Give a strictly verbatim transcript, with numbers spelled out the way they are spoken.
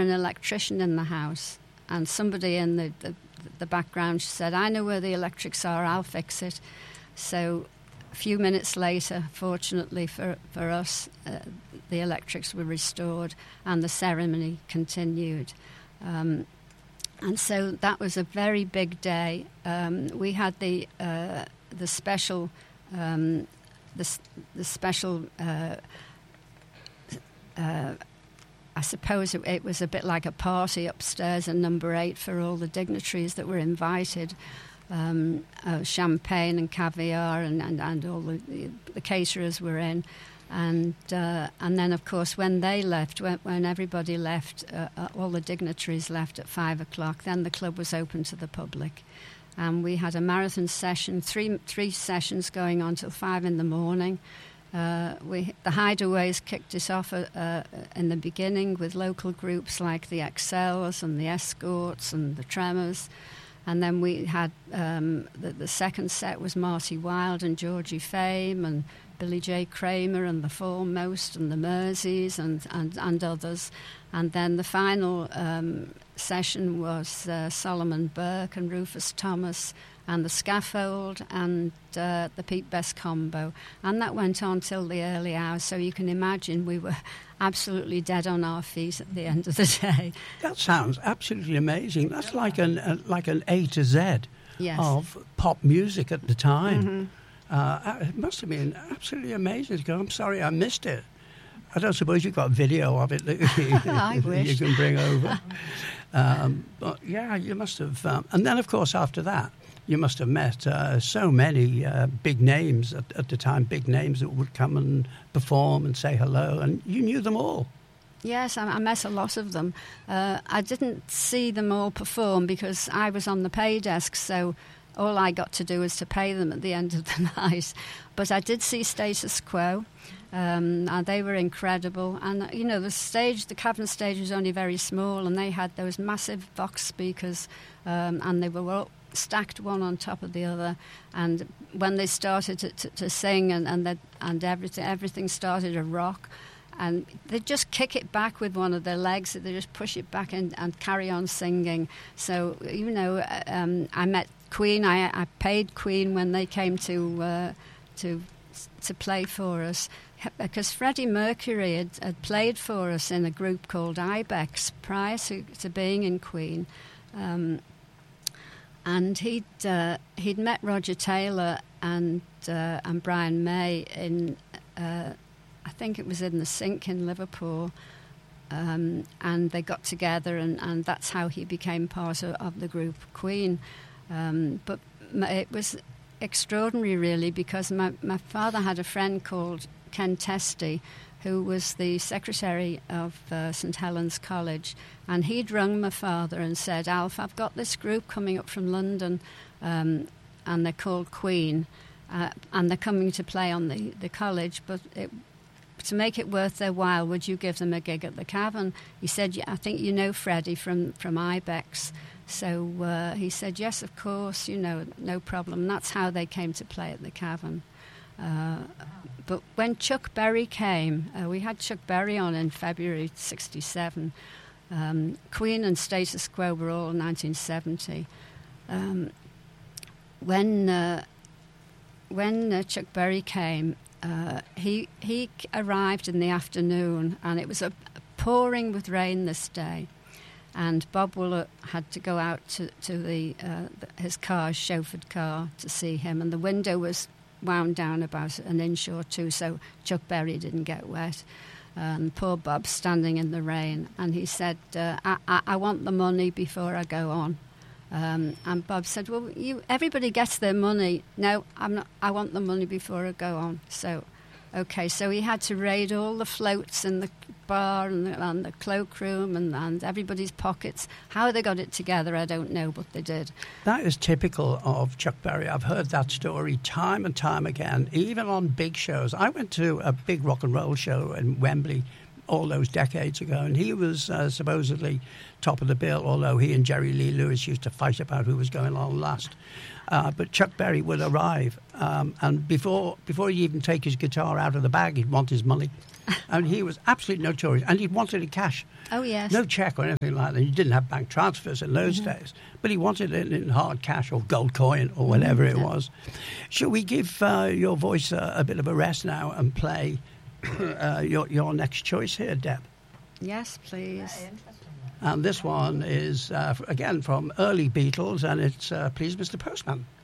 an electrician in the house, and somebody in the, the, the background said, I know where the electrics are, I'll fix it. So a few minutes later, fortunately for, for us, uh, the electrics were restored and the ceremony continued. Um, and so that was a very big day. Um, we had the uh, the special um, the, the special uh, uh, I suppose it, it was a bit like a party upstairs in number eight for all the dignitaries that were invited. Um, uh, champagne and caviar and, and, and all the, the, the caterers were in. And uh, and then, of course, when they left, when, when everybody left, uh, uh, all the dignitaries left at five o'clock, then the club was open to the public. And we had a marathon session, three three sessions going on till five in the morning. Uh, we the Hideaways kicked it off uh, uh, in the beginning with local groups like the Excels and the Escorts and the Tremors. And then we had um, the, the second set was Marty Wilde and Georgie Fame and Billy J. Kramer and the Foremost and the Merseys and, and, and others. And then the final um, session was uh, Solomon Burke and Rufus Thomas and the Scaffold and uh, the Pete Best Combo. And that went on till the early hours, so you can imagine we were absolutely dead on our feet at the end of the day. That sounds absolutely amazing. That's like an uh, like an A to Z yes. of pop music at the time. Mm-hmm. Uh, it must have been absolutely amazing to go, I'm sorry, I missed it. I don't suppose you've got video of it that you, I wish. you can bring over. Um, but, yeah, you must have... Um, and then, of course, after that, you must have met uh, so many uh, big names at, at the time, big names that would come and perform and say hello, and you knew them all. Yes, I, I met a lot of them. Uh, I didn't see them all perform because I was on the pay desk, so all I got to do was to pay them at the end of the night. But I did see Status Quo, um, and they were incredible. And, you know, the stage, the Cavern stage was only very small, and they had those massive Vox speakers, um, and they were all stacked one on top of the other. And when they started to, to, to sing and and, the, and everything, everything started to rock, and they just kick it back with one of their legs. They just push it back and, and carry on singing. So, you know, um, I met Queen. I, I paid Queen when they came to uh, to to play for us, because Freddie Mercury had, had played for us in a group called Ibex prior to, to being in Queen, um, and he'd uh, he'd met Roger Taylor and uh, and Brian May in uh, I think it was in the Sink in Liverpool. Um, and they got together, and, and that's how he became part of, of the group Queen. Um, but it was extraordinary, really, because my, my father had a friend called Ken Testy, who was the secretary of uh, St Helens College, and he'd rung my father and said, Alf, I've got this group coming up from London, um, and they're called Queen, uh, and they're coming to play on the, the college, but it, to make it worth their while, would you give them a gig at the Cavern? He said, yeah, I think you know Freddie from, from Ibex. So uh, he said, yes, of course, you know, no problem. And that's how they came to play at the Cavern. Uh, but when Chuck Berry came, uh, we had Chuck Berry on in February sixty-seven. Um, Queen and Status Quo were all in nineteen seventy. Um, when uh, when uh, Chuck Berry came, uh, he he arrived in the afternoon, and it was a, pouring with rain this day. And Bob Wooler had to go out to, to the, uh, the his car, chauffeured car, to see him. And the window was wound down about an inch or two, so Chuck Berry didn't get wet. And poor Bob's standing in the rain. And he said, uh, I, I, I want the money before I go on. Um, and Bob said, well, you, everybody gets their money. No, I'm not. I want the money before I go on. So, okay, so he had to raid all the floats in the bar and the, and the cloakroom and, and everybody's pockets. How they got it together, I don't know, but they did. That is typical of Chuck Berry. I've heard that story time and time again, even on big shows. I went to a big rock and roll show in Wembley all those decades ago, and he was uh, supposedly top of the bill, although he and Jerry Lee Lewis used to fight about who was going on last. Uh, but Chuck Berry would arrive, um, and before before he'd even take his guitar out of the bag, he'd want his money. And he was absolutely notorious, and he wanted it cash. Oh, yes. No check or anything like that. You didn't have bank transfers in those Mm-hmm. days, but he wanted it in hard cash or gold coin or whatever Mm-hmm. it was. Shall we give uh, your voice a, a bit of a rest now and play uh, your, your next choice here, Deb? Yes, please. And this one is, uh, again, from early Beatles, and it's uh, Please, Mister Postman.